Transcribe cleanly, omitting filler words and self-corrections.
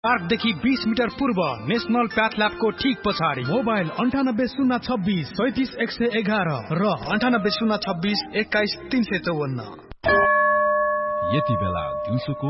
पार्कदेखि 20 metre पूर्व national प्याथल्याबको ठीक पछाडि। मोबाइल 980626 37111 र 980626 21354। यति बेला दिउँसोको